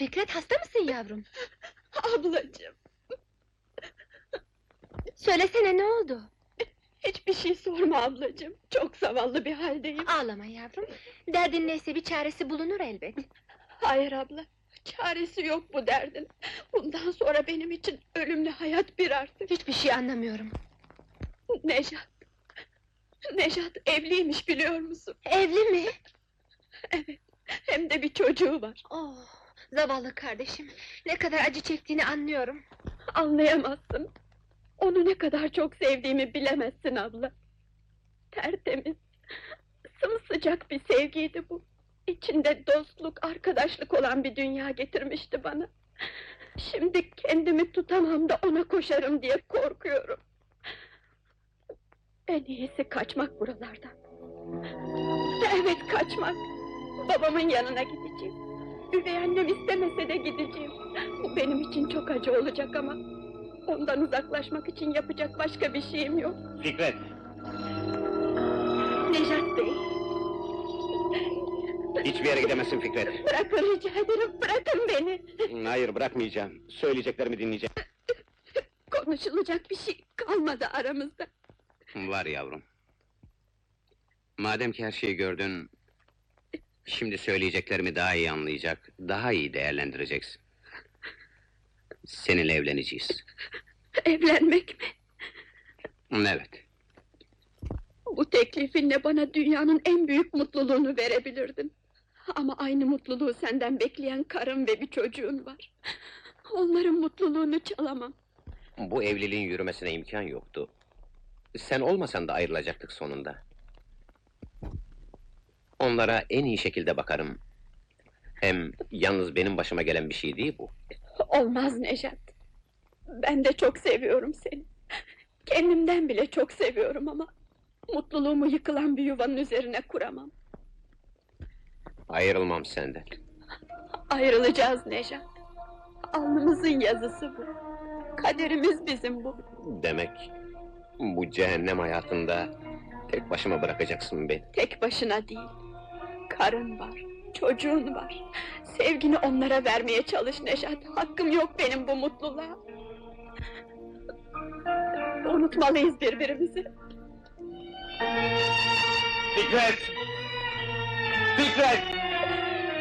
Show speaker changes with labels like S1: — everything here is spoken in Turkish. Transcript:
S1: Fikret, hasta mısın yavrum?
S2: Ablacığım,
S1: Söylesene, ne oldu?
S2: hiçbir şey sorma ablacığım. Çok zavallı bir haldeyim.
S1: Ağlama yavrum, derdin neyse bir çaresi bulunur elbet.
S2: Hayır abla, çaresi yok bu derdin. Bundan sonra benim için ölümle hayat bir artık.
S1: Hiçbir şey anlamıyorum.
S2: Nejat... Nejat evliymiş, biliyor musun?
S1: Evli mi?
S2: Evet, hem de bir çocuğu var.
S1: Oh, zavallı kardeşim, ne kadar acı çektiğini anlıyorum.
S2: Anlayamazsın. Onu ne kadar çok sevdiğimi bilemezsin abla. Tertemiz, sımsıcak bir sevgiydi bu. İçinde dostluk, arkadaşlık olan bir dünya getirmişti bana. Şimdi kendimi tutamam da ona koşarım diye korkuyorum. En iyisi kaçmak buralardan. Evet, kaçmak. Babamın yanına gideceğim. Üvey annem istemese de gideceğim. Bu benim için çok acı olacak ama... ondan uzaklaşmak için yapacak başka bir şeyim yok.
S3: Fikret!
S2: Nejat Bey,
S3: Hiçbir yere gidemezsin Fikret!
S2: bırakın rica ederim, bırakın beni!
S3: Hayır, bırakmayacağım. Söyleyeceklerimi dinleyeceğim.
S2: Konuşulacak bir şey kalmadı aramızda.
S3: Var yavrum. Madem ki her şeyi gördün... şimdi söyleyeceklerimi daha iyi anlayacak, daha iyi değerlendireceksin. Seninle evleneceğiz.
S2: Evlenmek mi?
S3: Evet.
S2: Bu teklifinle bana dünyanın en büyük mutluluğunu verebilirdin. Ama aynı mutluluğu senden bekleyen karım ve bir çocuğun var. Onların mutluluğunu çalamam.
S3: Bu evliliğin yürümesine imkan yoktu. Sen olmasan da ayrılacaktık sonunda. Onlara en iyi şekilde bakarım. Hem yalnız benim başıma gelen bir şey değil bu.
S2: Olmaz Nejat. Ben de çok seviyorum seni. Kendimden bile çok seviyorum ama... mutluluğumu yıkılan bir yuvanın üzerine kuramam.
S3: Ayrılmam senden.
S2: Ayrılacağız Nejat. Alnımızın yazısı bu. Kaderimiz bizim bu.
S3: Demek... bu cehennem hayatında... tek başıma bırakacaksın beni.
S2: Tek başına değil. Karın var, çocuğun var. Sevgini onlara vermeye çalış Nejat. Hakkım yok benim bu mutluluğa. Unutmalıyız birbirimizi.
S3: Fikret! Fikret!